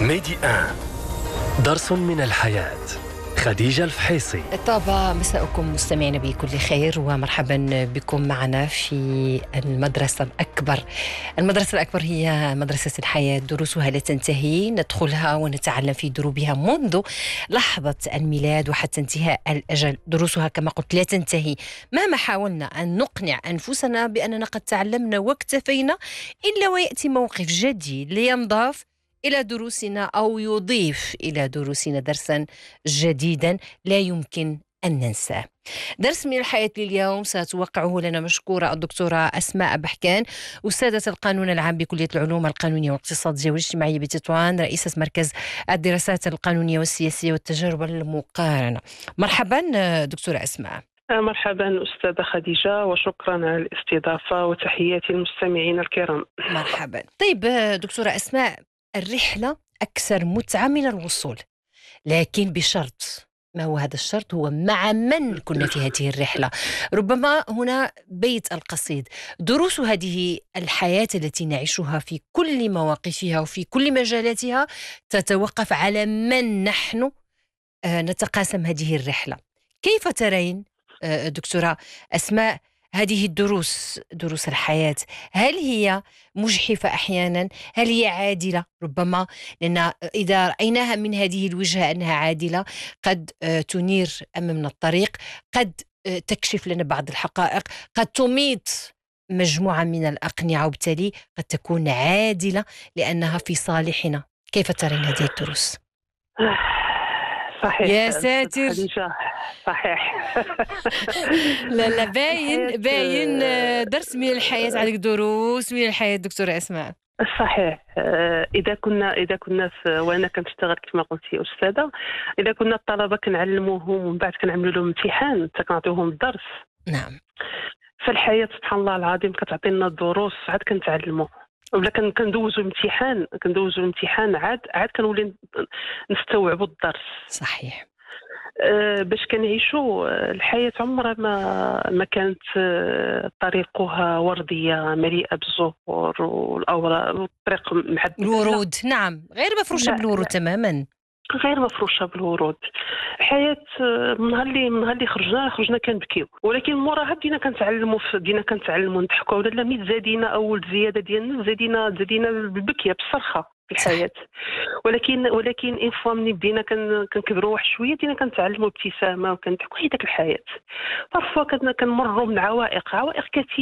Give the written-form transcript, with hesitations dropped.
ميدي آن درس من الحياة. خديجة الفحيصي. طاب مساءكم مستمعين بكل خير، ومرحبا بكم معنا في المدرسة الأكبر. المدرسة الأكبر هي مدرسة الحياة، دروسها لا تنتهي، ندخلها ونتعلم في دروبها منذ لحظة الميلاد وحتى انتهاء الأجل. دروسها كما قلت لا تنتهي، مهما حاولنا أن نقنع أنفسنا بأننا قد تعلمنا واكتفينا، إلا ويأتي موقف جديد لينضاف إلى دروسنا أو يضيف إلى دروسنا درسا جديدا لا يمكن أن ننساه. درس من الحياة لليوم ستوقعه لنا مشكورة الدكتورة أسماء بحكان، أستاذة القانون العام بكلية العلوم القانونية والاقتصادية والاجتماعية بتطوان، رئيسة مركز الدراسات القانونية والسياسية والتجارب المقارنة. مرحبا دكتورة أسماء. مرحبا أستاذة خديجة، وشكرا على الاستضافة، وتحياتي المستمعين الكرام. مرحبا. طيب دكتورة أسماء، الرحلة أكثر متعة من الوصول، لكن بشرط. ما هو هذا الشرط؟ هو مع من كنا في هذه الرحلة. ربما هنا بيت القصيد. دروس هذه الحياة التي نعيشها في كل مواقفها وفي كل مجالاتها تتوقف على من نحن نتقاسم هذه الرحلة. كيف ترين دكتورة أسماء هذه الدروس، دروس الحياة؟ هل هي مجحفة أحيانا؟ هل هي عادلة؟ ربما لأن إذا رأيناها من هذه الوجهة أنها عادلة قد تنير أمامنا الطريق، قد تكشف لنا بعض الحقائق، قد تميط مجموعة من الأقنعة، وبالتالي قد تكون عادلة لأنها في صالحنا. كيف ترين هذه الدروس؟ صحيح يا ساتر. صحيح. لا باين درس من الحياة. عندك دروس من الحياة دكتورة أسماء. صحيح. اذا كنا وانا كنشتغل كما قلتي استاذه، اذا كنا الطلبه كنعلموهم ومن بعد كنعملوا لهم امتحان كنعطيوهم الدرس. نعم. فالحياه سبحان الله العظيم كتعطينا دروس عاد كنتعلموا، ولا كندوزوا الامتحان عاد كنولي نستوعبوا الدرس. صحيح. باش كنعيشوا الحياة عمرها ما كانت طريقها وردية مليئة بالزهور والأوراق والطريق محددة. الورود، نعم، غير مفروشة بالورود تماما. غير مفروشة بالورود. الحياة من نهار اللي خرجنا كنبكيو، ولكن موراها بدينا كنتعلموا نضحكوا، ولا ميت زادينا أول زيادة ديالنا زادينا بالبكية بالصرخة في الحياة. ولكن إن فوا ملي بدينا كنكبروا واحد شوية بدينا كنتعلموا ابتسامة وكنضحكوا. هي داك الحياة. بارفوا كنمروا من عوائق كثيرة